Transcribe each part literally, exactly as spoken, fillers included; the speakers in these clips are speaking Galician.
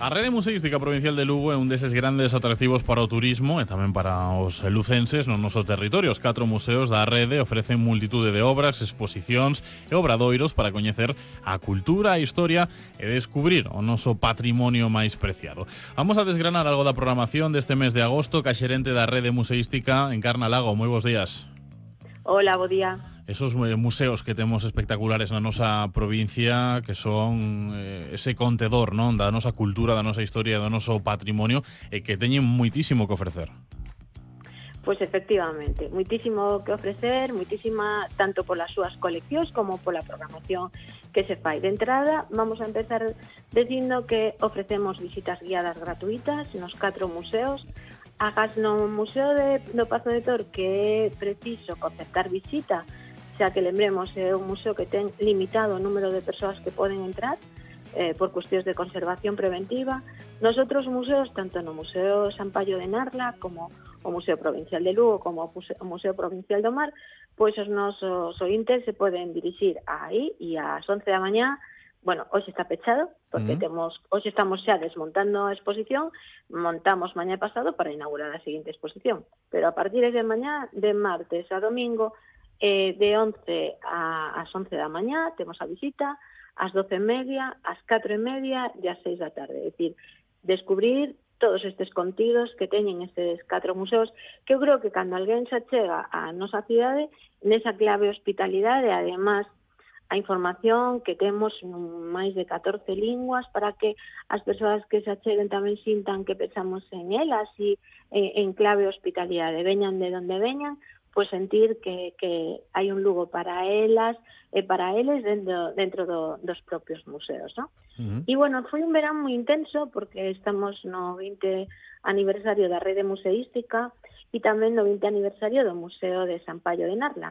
A Rede Museística Provincial de Lugo é un deses grandes atractivos para o turismo e tamén para os lucenses no noso territorio. Os catro museos da rede ofrecen multitude de obras, exposicións e obradoiros para coñecer a cultura, a historia e descubrir o noso patrimonio máis preciado. Vamos a desgranar algo da programación deste mes de agosto ca xerente da Rede Museística, Encarna Lago. Moi bons días. Hola, bo día. Esos museos que temos espectaculares na nosa provincia, que son eh, ese contedor, non, da nosa cultura, da nosa historia, do noso patrimonio, e que teñen moitísimo que ofrecer. Pois efectivamente, moitísimo que ofrecer, moitísima tanto polas súas coleccións como pola programación que se fai. De entrada, vamos a empezar dicindo que ofrecemos visitas guiadas gratuitas nos catro museos. Agas no Museo de, do Pazo de Tor, que é preciso concertar visita, xa que lembremos é un museo que ten limitado o número de persoas que poden entrar eh, por cuestións de conservación preventiva. Nos outros museos, tanto no Museo San Paio de Narla como o Museo Provincial de Lugo como o Museo Provincial do Mar, pois os nosos ointes se poden dirixir aí e ás once da mañá. Bueno, hoxe está pechado, porque uh-huh. temos hoxe estamos xa desmontando a exposición, montamos mañá pasado para inaugurar a seguinte exposición. Pero a partir de mañá, de martes a domingo, eh, de once ás once da mañá, temos a visita, ás doce e media, ás catro e media e ás seis da tarde. É dicir, descubrir todos estes contidos que teñen estes catro museos, que eu creo que cando alguén se chega á nosa cidade, nesa clave hospitalidade, además, a información que temos en máis de catorce linguas para que as persoas que se acheguen tamén sintan que pensamos en elas e en clave hospitalidade, veñan de onde veñan, pois sentir que, que hai un Lugo para elas e para eles dentro, dentro do, dos propios museos, ¿no? Uh-huh. E, bueno, foi un verán moi intenso porque estamos no vinte aniversario da Rede Museística e tamén no vinte aniversario do Museo de San Paio de Narla.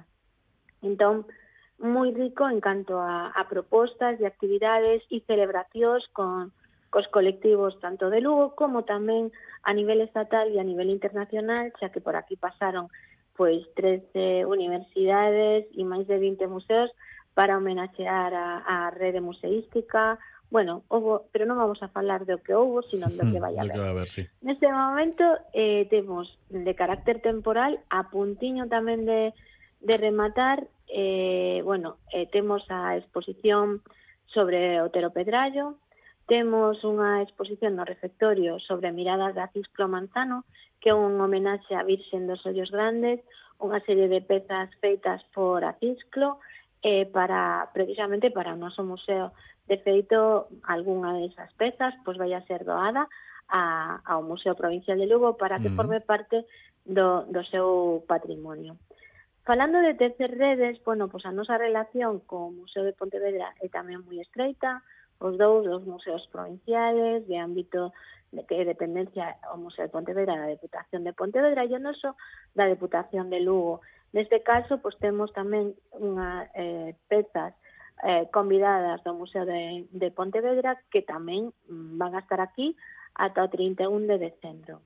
Entón, moi rico en canto a, a propostas de actividades e celebracións con cos colectivos tanto de Lugo como tamén a nivel estatal e a nivel internacional, xa que por aquí pasaron pois trece universidades e máis de vinte museos para homenaxear a, a Rede Museística. Bueno, houbo, pero non vamos a falar do que houbo, sino do que vai a haber. haber sí. Neste momento eh, temos de carácter temporal, a puntiño tamén de, de rematar, eh, bueno, eh, temos a exposición sobre Otero Pedrallo, temos unha exposición no refectorio sobre miradas da Cisclo Manzano, que é un homenaxe á Virxen dos Ollos Grandes, unha serie de pezas feitas por a Cisclo, eh, para, precisamente para o noso museo. De feito, algunha desas pezas pois vai a ser doada a, ao Museo Provincial de Lugo para que forme parte do, do seu patrimonio. Falando de tercer redes, bueno, pois a nosa relación co Museo de Pontevedra é tamén moi estreita, os dous dos museos provinciales de ámbito de que dependencia o Museo de Pontevedra da Deputación de Pontevedra e o noso da Deputación de Lugo. Neste caso, pois temos tamén unha eh, pezas eh, convidadas do Museo de, de Pontevedra que tamén van a estar aquí ata o trinta e un de decembro.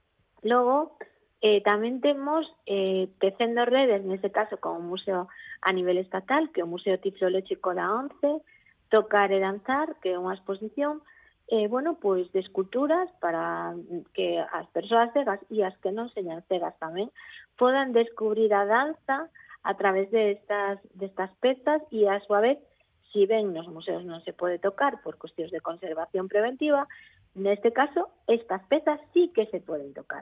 Logo, Eh, tamén temos eh, tecendo redes, neste caso con un museo a nivel estatal, que é o Museo Tiflolóxico da once, Tocar e Danzar, que é unha exposición eh, bueno, pois de esculturas para que as persoas cegas e as que non señan cegas tamén podan descubrir a danza a través de estas, de estas pezas e a súa vez, si ben nos museos non se pode tocar por cuestións de conservación preventiva, neste caso estas pezas sí que se poden tocar.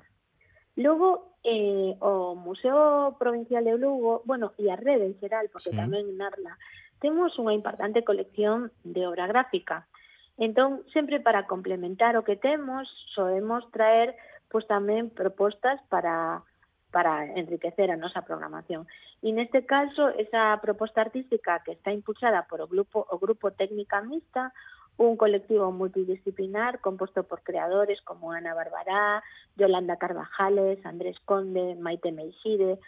Logo, eh, o Museo Provincial de Lugo, bueno, e a rede en xeral, porque sí. tamén en Narla, temos unha importante colección de obra gráfica. Entón, sempre para complementar o que temos, podemos traer pois tamén propostas para, para enriquecer a nosa programación. E neste caso, esa proposta artística que está impulsada por o grupo, o grupo Técnica Mixta, un colectivo multidisciplinar composto por creadores como Ana Barbará, Yolanda Carvajales, Andrés Conde, Maite Meixide,